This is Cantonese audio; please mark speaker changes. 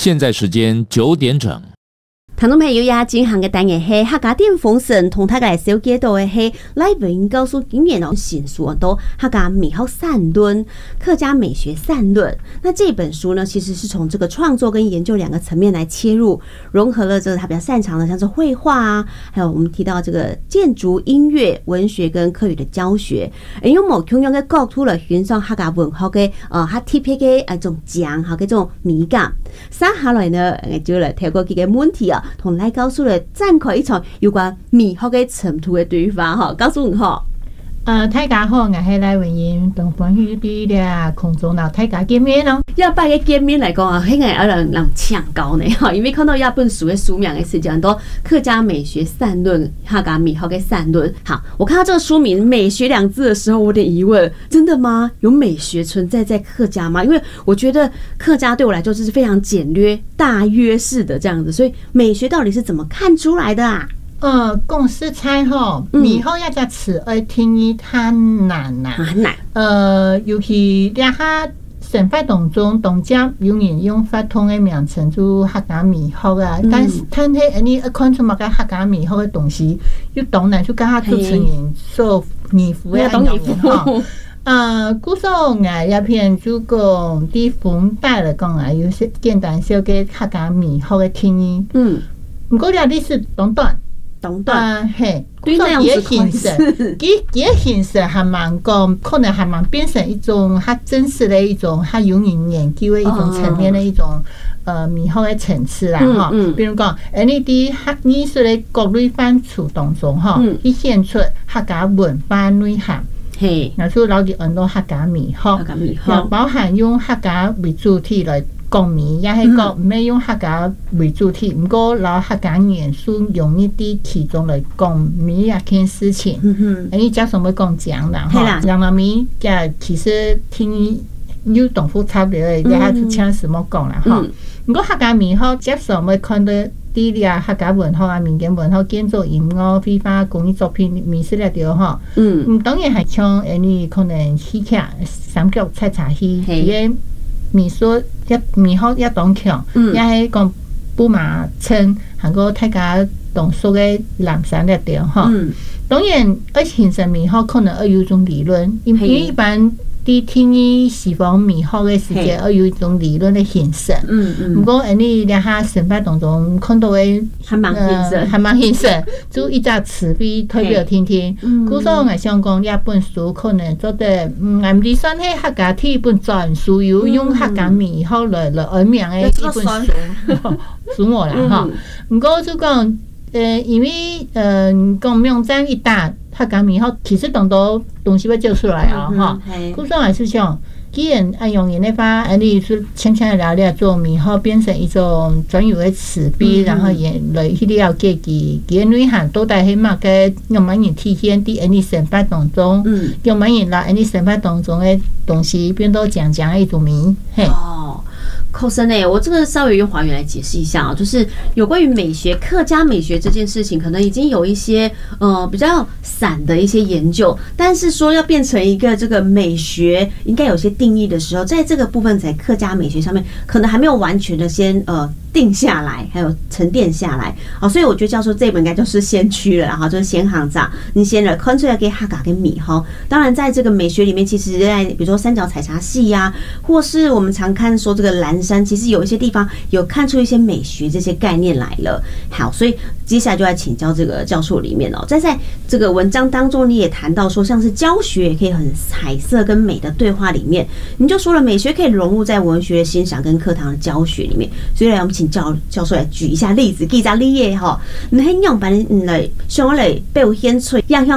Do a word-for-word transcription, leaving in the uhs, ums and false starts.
Speaker 1: 现在时间九点整。
Speaker 2: 聽眾朋友呀，今行嘅單元係客家店豐盛，同大家來小介紹嘅係來文告訴今年哦新書都客家美學善論、客家美學善論。那這本書呢，其實是從這個創作跟研究兩個層面來切入，融合了這個他比較擅長的，像是繪畫啊，還有我們提到這個建築、音樂、文學跟客語的教學。誒，有冇同樣嘅角度來欣賞客家文學嘅呃，較特別嘅一種講嚇嘅種美感。接下來呢，我就來透過幾個問題啊。同來告訴你展開一場有關美學嘅程度嘅對話哈，告訴你哈。
Speaker 3: 呃，大家好，我係賴文英，同歡喜啲咧空中老大家見面咯。
Speaker 2: 一擺嘅見面嚟講啊，應該有人人搶高呢哈，因為看到一本書嘅書名嘅時間都客家美學善論，客家美學嘅善論。好，我看到這個書名“美學”兩字的時候，我有點疑問，真的嗎？有美學存在在客家嗎？因為我覺得客家對我來說就是非常簡略、大約式的這樣子，所以美學到底是怎麼看出來的啊？
Speaker 3: 呃，講實在吼，美學一隻詞愛聽伊太難啦，
Speaker 2: 很難。
Speaker 3: 呃，尤其咧下生活當中，當家有人用法通嘅名稱做客家美學啊，但是睇睇你一看出乜嘅客家美學嘅東西，又當然就跟下主持人所擬符嘅內容吼。呃，故說我一篇就講啲風帶嚟講啊，有些簡單小嘅客家美學嘅定義。嗯，唔過咧啲是短短。
Speaker 2: 懂的，呃，
Speaker 3: 嘿，對那樣子形式，佢佢形式還蠻講，可能還蠻變成一種較真實的一種，較有人研究的一種層面的一種，呃，美學的層次啦，哈、嗯嗯。比如講，誒，你啲客藝術的各類範疇當中，哈、嗯，佢顯出客家文化內涵，嘿，然後老啲很多客家美學，客家美學，包含用客家為主題來。講美也係講唔係用客家為主題，唔過攞客家元素用一啲其中嚟講美一件事情。嗯哼，你加上會講講啦，哈，讓到美嘅其實聽有同複雜嘅，你下次請什麼講啦，哈。唔過客家美學加上會看到啲啲客家文學啊、民間文學、建築、音樂、繪畫、工藝作品、美食嚟條哈。嗯，咁當然係像誒你可能戲劇、三腳採茶戲嘅。美術一美學一當強，也係講布馬村，韓國大家當屬嘅南山一條哈。當然，而形成美學可能要有一種理論，因為一般啲聽伊西方美學嘅時間要有一種理論嘅形成。嗯嗯。不過，你兩下生活當中看到嘅，還蠻形成，還蠻形成，就一隻詞彙特別聽聽。故所我想講一本書可能做得，嗯，唔理算係客家第一本專書，有用客家美學來來而名嘅一本書，書我啦哈。不過就講，誒，因為誒講名爭一大。客家美學其實當到東西會做出來啊，哈！故說還是想，既然按用人的話，安尼是輕輕聊聊做美學變成一種專有的詞彙，然後也來去了解佢佢內涵到底係乜嘅，用乜嘢體現喺安尼生活當中，用乜嘢來安尼生活當中的東西變到講講一種美，嘿。
Speaker 2: 寇森誒，我這個稍微用華語來解釋一下啊，就是有關於美學、客家美學這件事情，可能已經有一些呃比較散的一些研究，但是說要變成一個這個美學，應該有些定義的時候，在這個部分在客家美學上面，可能還沒有完全的先呃定下來，還有沉澱下來啊，所以我覺得教授這本應該就是先驅了，然後就是先行長，你先了看出來給客家跟美哈。當然，在這個美學裡面，其實在比如說三角採茶戲呀，或是我們常看說這個藍山，其實有一些地方有看出一些美學這些概念來了。好，所以接下來就來請教這個教授裡面哦，在在這個文章當中，你也談到說，像是教學也可以很彩色跟美的對話裡面，你就說了美學可以融入在文學欣賞跟課堂的教學裡面。所以來我們請教教授來舉一下例子，記一下例子哈，你喺樣板嚟，像我嚟表現出樣樣